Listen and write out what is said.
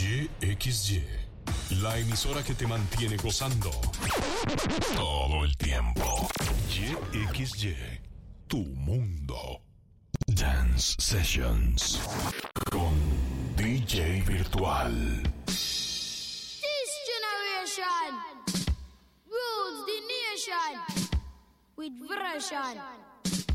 YXY, la emisora que te mantiene gozando todo el tiempo. YXY, tu mundo. Dance Sessions con DJ Virtual. This generation rules the nation with version.